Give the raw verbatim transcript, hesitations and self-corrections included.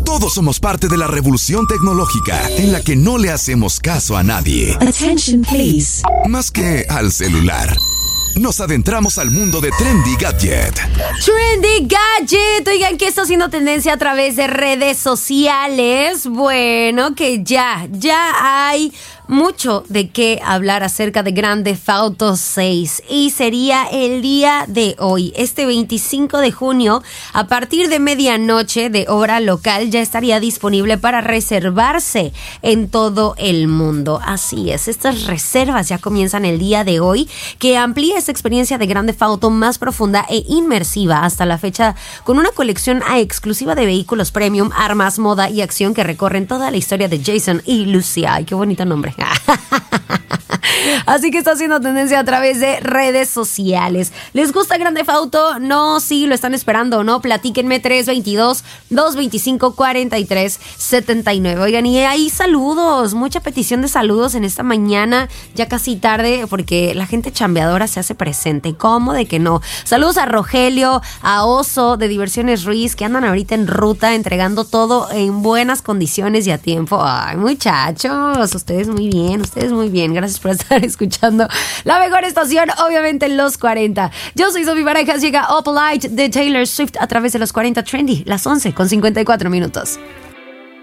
Todos somos parte de la revolución tecnológica en la que no le hacemos caso a nadie. Attention, please. Más que al celular. Nos adentramos al mundo de Trendy Gadget. Trendy Gadget. Oigan, ¿qué está haciendo tendencia a través de redes sociales? Bueno, que ya, ya hay mucho de qué hablar acerca de Grand Theft Auto seis. Y sería el día de hoy, este veinticinco de junio, a partir de medianoche de hora local, ya estaría disponible para reservarse en todo el mundo. Así es, estas reservas ya comienzan el día de hoy, que amplía esta experiencia de Grand Theft Auto más profunda e inmersiva hasta la fecha, con una colección exclusiva de vehículos premium, armas, moda y acción que recorren toda la historia de Jason y Lucia. Ay, qué bonito nombre. Así que está haciendo tendencia a través de redes sociales. ¿Les gusta Grand Theft Auto? No, sí, lo están esperando, ¿no? Platíquenme tres dos dos, dos dos cinco, cuatro tres siete nueve. Oigan, y hay saludos, mucha petición de saludos en esta mañana, ya casi tarde, porque la gente chambeadora se hace presente. ¿Cómo de que no? Saludos a Rogelio, a Oso de Diversiones Ruiz, que andan ahorita en ruta entregando todo en buenas condiciones y a tiempo. Ay, muchachos, ustedes muy bien, ustedes muy bien. Gracias por estar escuchando la mejor estación, obviamente en los cuarenta. Yo soy Sofi Barajas, llega Up Light de Taylor Swift a través de los cuarenta Trendy, las once con cincuenta y cuatro minutos.